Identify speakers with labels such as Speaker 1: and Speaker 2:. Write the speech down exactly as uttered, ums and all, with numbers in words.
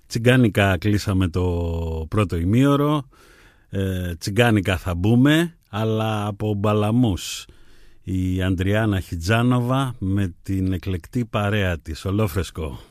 Speaker 1: Τσιγκάνικα κλείσαμε το πρώτο ημίωρο, ε, τσιγκάνικα θα μπούμε, αλλά από μπαλαμούς. Η Αντριάννα Χιτζάνοβα με την εκλεκτή παρέα της, ολόφρεσκο.